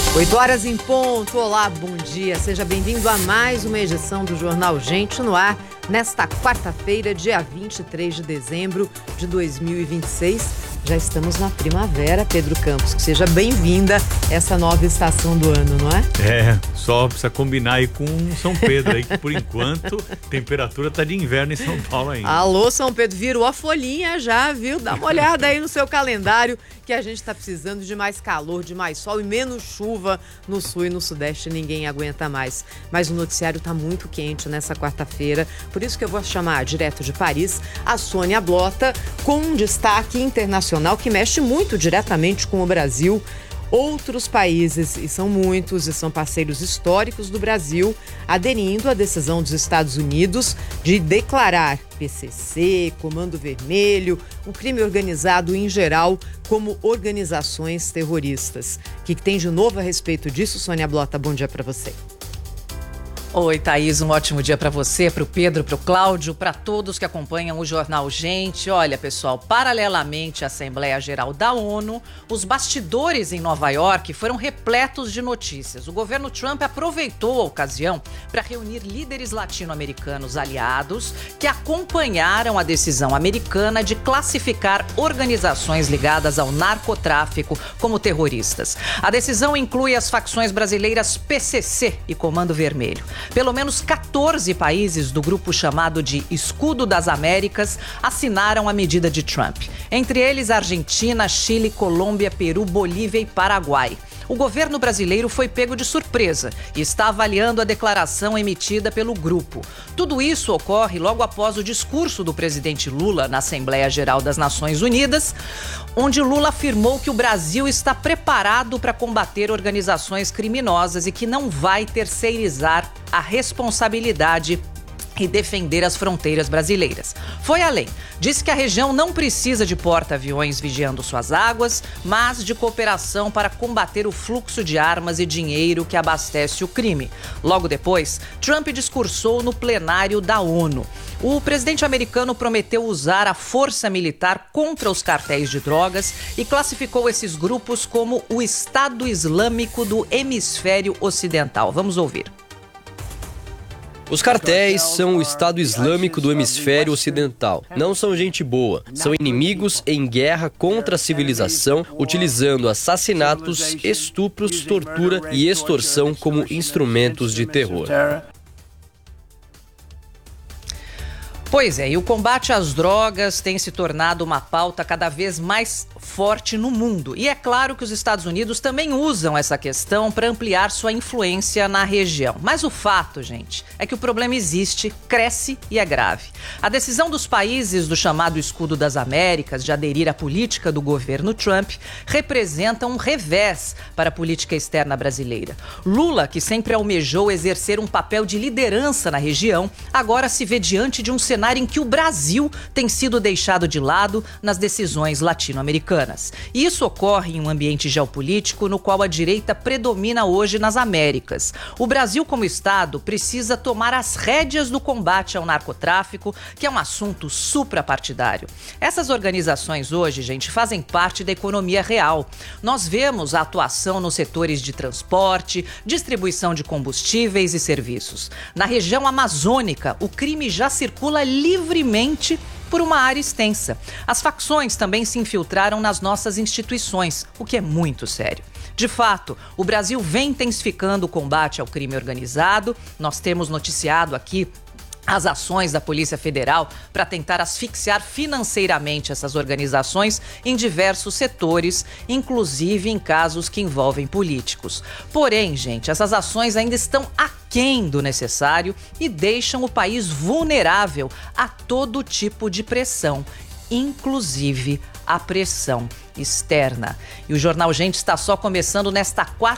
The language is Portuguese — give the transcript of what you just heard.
8h em ponto. Olá, bom dia. Seja bem-vindo a mais uma edição do Jornal Gente no Ar, nesta quarta-feira, dia 23 de dezembro de 2026. Já estamos na primavera, Pedro Campos, que seja bem-vinda essa nova estação do ano, não é? Só precisa combinar aí com São Pedro aí, que por enquanto a temperatura tá de inverno em São Paulo ainda. Alô, São Pedro, virou a folhinha já, viu? Dá uma olhada aí no seu calendário, que a gente tá precisando de mais calor, de mais sol e menos chuva no sul e no sudeste, ninguém aguenta mais. Mas o noticiário tá muito quente nessa quarta-feira, por isso que eu vou chamar direto de Paris a Sônia Blota, com um destaque internacional que mexe muito diretamente com o Brasil. Outros países, e são muitos, e são parceiros históricos do Brasil, aderindo à decisão dos Estados Unidos de declarar PCC, Comando Vermelho, o crime organizado em geral, como organizações terroristas. O que tem de novo a respeito disso, Sônia Blota? Bom dia para você. Oi, Thaís, um ótimo dia para você, para o Pedro, para o Cláudio, para todos que acompanham o Jornal Gente. Olha, pessoal, paralelamente à Assembleia Geral da ONU, os bastidores em Nova York foram repletos de notícias. O governo Trump aproveitou a ocasião para reunir líderes latino-americanos aliados que acompanharam a decisão americana de classificar organizações ligadas ao narcotráfico como terroristas. A decisão inclui as facções brasileiras PCC e Comando Vermelho. Pelo menos 14 países do grupo chamado de Escudo das Américas assinaram a medida de Trump. Entre eles, Argentina, Chile, Colômbia, Peru, Bolívia e Paraguai. O governo brasileiro foi pego de surpresa e está avaliando a declaração emitida pelo grupo. Tudo isso ocorre logo após o discurso do presidente Lula na Assembleia Geral das Nações Unidas, onde Lula afirmou que o Brasil está preparado para combater organizações criminosas e que não vai terceirizar a responsabilidade e defender as fronteiras brasileiras. Foi além. Disse que a região não precisa de porta-aviões vigiando suas águas, mas de cooperação para combater o fluxo de armas e dinheiro que abastece o crime. Logo depois, Trump discursou no plenário da ONU. O presidente americano prometeu usar a força militar contra os cartéis de drogas e classificou esses grupos como o Estado Islâmico do Hemisfério Ocidental. Vamos ouvir. Os cartéis são o Estado Islâmico do Hemisfério Ocidental. Não são gente boa. São inimigos em guerra contra a civilização, utilizando assassinatos, estupros, tortura e extorsão como instrumentos de terror. Pois é, e o combate às drogas tem se tornado uma pauta cada vez mais forte no mundo. E é claro que os Estados Unidos também usam essa questão para ampliar sua influência na região. Mas o fato, gente, é que o problema existe, cresce e é grave. A decisão dos países do chamado Escudo das Américas de aderir à política do governo Trump representa um revés para a política externa brasileira. Lula, que sempre almejou exercer um papel de liderança na região, agora se vê diante de um cenário em que o Brasil tem sido deixado de lado nas decisões latino-americanas. E isso ocorre em um ambiente geopolítico no qual a direita predomina hoje nas Américas. O Brasil, como Estado, precisa tomar as rédeas do combate ao narcotráfico, que é um assunto suprapartidário. Essas organizações hoje, gente, fazem parte da economia real. Nós vemos a atuação nos setores de transporte, distribuição de combustíveis e serviços. Na região amazônica, o crime já circula livremente por uma área extensa. As facções também se infiltraram nas nossas instituições, o que é muito sério. De fato, o Brasil vem intensificando o combate ao crime organizado. Nós temos noticiado aqui as ações da Polícia Federal para tentar asfixiar financeiramente essas organizações em diversos setores, inclusive em casos que envolvem políticos. Porém, gente, essas ações ainda estão aquém do necessário e deixam o país vulnerável a todo tipo de pressão, inclusive a pressão externa. E o Jornal Gente está só começando nesta